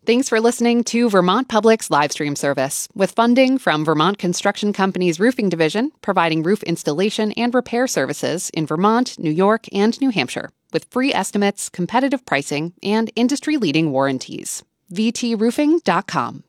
Thanks for listening to Vermont Public's live stream service, with funding from Vermont Construction Company's Roofing Division, providing roof installation and repair services in Vermont, New York, and New Hampshire, with free estimates, competitive pricing, and industry-leading warranties. VTRoofing.com.